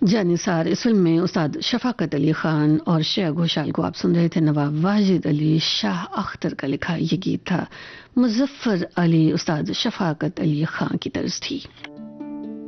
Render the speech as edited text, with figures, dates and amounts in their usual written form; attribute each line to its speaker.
Speaker 1: जानिसार इस फिल्म में उस्ताद शफाकत अली खान और श्रेया घोषाल को आप सुन रहे थे। नवाब वाजिद अली शाह अख्तर का लिखा ये गीत था। मुजफ्फर अली उस्ताद शफाकत अली खान की तर्ज थी।